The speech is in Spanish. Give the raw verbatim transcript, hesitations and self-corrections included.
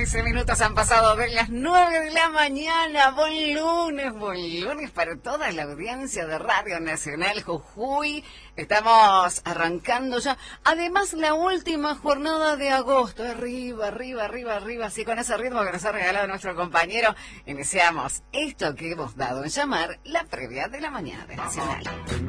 trece minutos han pasado de las nueve de la mañana. Buen lunes, buen lunes para toda la audiencia de Radio Nacional Jujuy. Estamos arrancando ya. Además, la última jornada de agosto. Arriba, arriba, arriba, arriba. Así con ese ritmo que nos ha regalado nuestro compañero, iniciamos esto que hemos dado en llamar la previa de la mañana de Nacional.